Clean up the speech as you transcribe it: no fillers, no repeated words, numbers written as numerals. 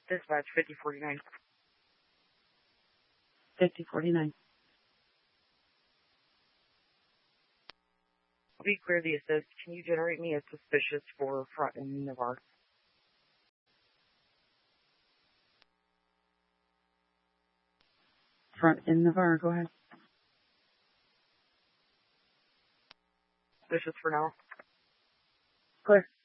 Dispatch 5049. 5049. I'll be clear the assist. Can you generate me a suspicious for front in Navarre? Front in Navarre, go ahead. Suspicious for now. Clear.